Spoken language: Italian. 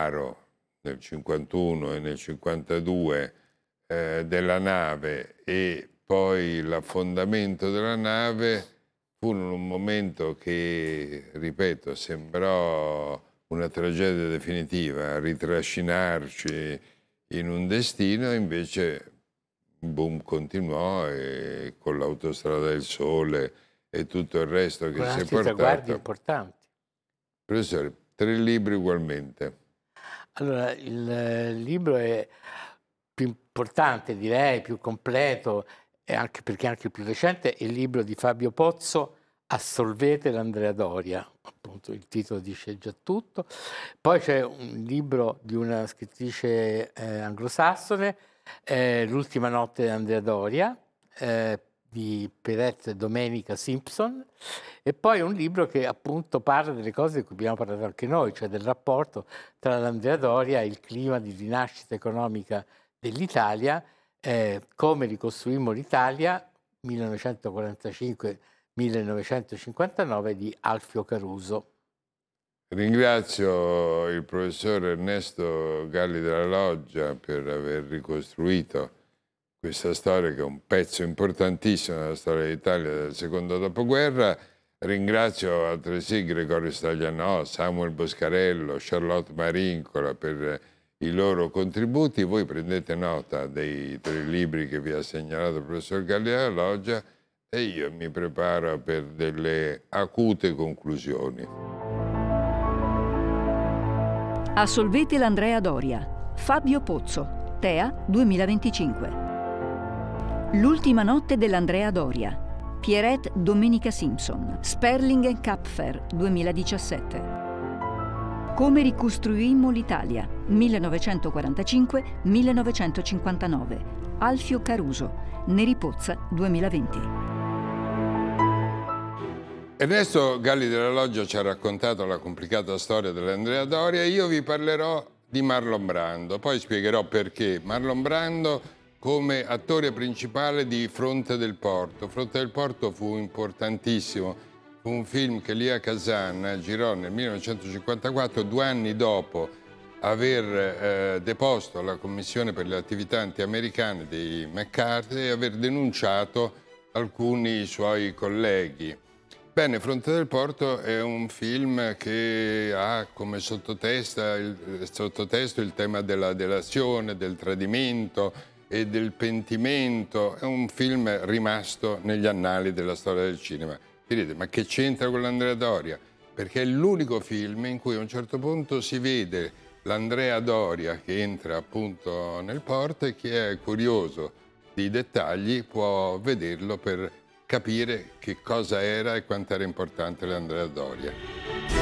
riparo nel 51 e nel 52 della nave e poi l'affondamento della nave furono un momento che, ripeto, sembrò una tragedia definitiva, ritrascinarci in un destino, invece boom continuò e con l'Autostrada del Sole e tutto il resto che con si è altri traguardi portato. importanti. Professore, 3 libri ugualmente. Allora, il libro è più importante, direi, più completo, e anche perché è anche più recente, è il libro di Fabio Pozzo, Assolvete l'Andrea Doria, appunto il titolo dice già tutto. Poi c'è un libro di una scrittrice anglosassone, L'ultima notte di Andrea Doria, di Perez Domenica Simpson, e poi un libro che appunto parla delle cose di cui abbiamo parlato anche noi, cioè del rapporto tra l'Andrea Doria e il clima di rinascita economica dell'Italia, come ricostruimmo l'Italia 1945-1959 di Alfio Caruso. Ringrazio il professor Ernesto Galli della Loggia per aver ricostruito questa storia che è un pezzo importantissimo della storia d'Italia del secondo dopoguerra. Ringrazio altresì Gregorio Staglianò, Samuel Boscarello, Charlotte Marincola per i loro contributi. Voi prendete nota dei 3 libri che vi ha segnalato il professor Galli della Loggia e io mi preparo per delle acute conclusioni. Assolvete l'Andrea Doria. Fabio Pozzo. TEA 2025. L'ultima notte dell'Andrea Doria. Pierrette Domenica Simpson. Sperling Kapfer 2017. Come ricostruimmo l'Italia 1945-1959. Alfio Caruso. Neri Pozza 2020. Ernesto Galli della Loggia ci ha raccontato la complicata storia dell'Andrea Doria e io vi parlerò di Marlon Brando, poi spiegherò perché. Marlon Brando come attore principale di Fronte del Porto. Fronte del Porto fu importantissimo, fu un film che Elia Kazan girò nel 1954, 2 anni dopo aver deposto alla Commissione per le attività anti-americane di McCarthy e aver denunciato alcuni suoi colleghi. Bene, Fronte del Porto è un film che ha come sottotesto il tema della delazione, del tradimento e del pentimento. È un film rimasto negli annali della storia del cinema. Direte, ma che c'entra con l'Andrea Doria? Perché è l'unico film in cui a un certo punto si vede l'Andrea Doria che entra appunto nel porto e chi è curioso di dettagli può vederlo per capire che cosa era e quanto era importante l'Andrea Doria.